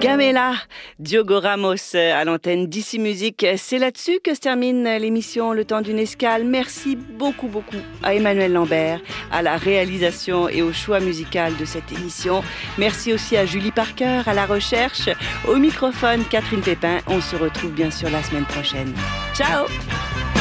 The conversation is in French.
Gamela, Diogo Ramos à l'antenne d'Ici Musique. C'est là-dessus que se termine l'émission Le Temps d'une escale. Merci beaucoup à Emmanuel Lambert, à la réalisation et au choix musical de cette émission. Merci aussi à Julie Parker, à la recherche. Au microphone, Catherine Pépin. On se retrouve bien sûr la semaine prochaine. Ciao!